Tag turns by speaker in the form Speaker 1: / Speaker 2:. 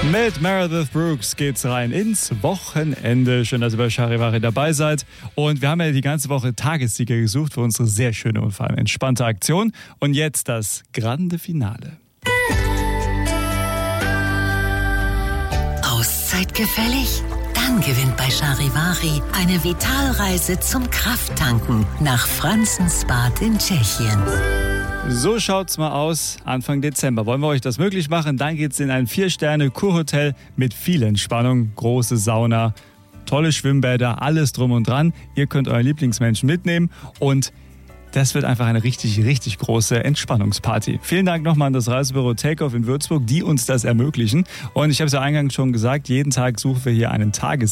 Speaker 1: Mit Meredith Brooks geht's rein ins Wochenende. Schön, dass ihr bei Charivari dabei seid. Und wir haben ja die ganze Woche Tagessieger gesucht für unsere sehr schöne und vor allem entspannte Aktion. Und jetzt das grande Finale.
Speaker 2: Auszeit gefällig? Dann gewinnt bei Charivari eine Vitalreise zum Krafttanken nach Franzensbad in Tschechien.
Speaker 1: So schaut's mal aus. Anfang Dezember wollen wir euch das möglich machen. Dann geht's in ein 4-Sterne-Kurhotel mit viel Entspannung, große Sauna, tolle Schwimmbäder, alles drum und dran. Ihr könnt euren Lieblingsmenschen mitnehmen und das wird einfach eine richtig, richtig große Entspannungsparty. Vielen Dank nochmal an das Reisebüro Takeoff in Würzburg, die uns das ermöglichen. Und ich habe es ja eingangs schon gesagt, jeden Tag suchen wir hier einen